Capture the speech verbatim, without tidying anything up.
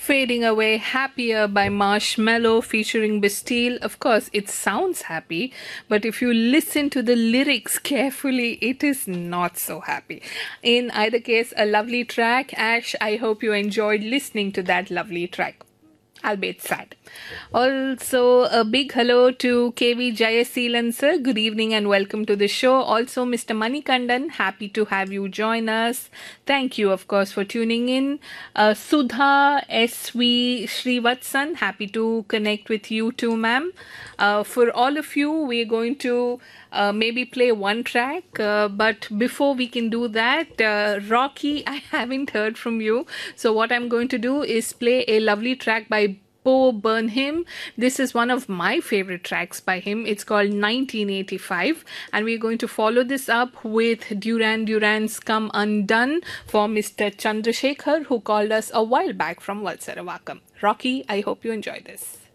Fading Away Happier by Marshmello featuring Bastille. Of course, it sounds happy, but if you listen to the lyrics carefully, it is not so happy. In either case, a lovely track. Ash, I hope you enjoyed listening to that lovely track, albeit sad. Also, a big hello to K V Jayaseelan sir. Good evening and welcome to the show. Also, Mister Manikandan, happy to have you join us. Thank you, of course, for tuning in. Uh, Sudha S V Srivatsan, happy to connect with you too, ma'am. Uh, for all of you, we're going to uh, maybe play one track, uh, but before we can do that, uh, Rocky, I haven't heard from you. So what I'm going to do is play a lovely track by Bo Burnham. This is one of my favorite tracks by him. It's called nineteen eighty-five, and we're going to follow this up with Duran Duran's Come Undone for Mister Chandrasekhar, who called us a while back from Valsaravakam. Rocky, I hope you enjoy this.